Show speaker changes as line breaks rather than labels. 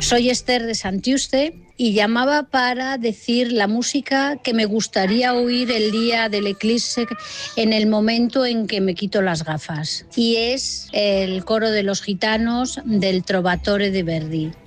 Soy Esther de Santiuste y llamaba para decir la música que me gustaría oír el día del eclipse en el momento en que me quito las gafas. Y es el coro de los gitanos del Trovatore de Verdi.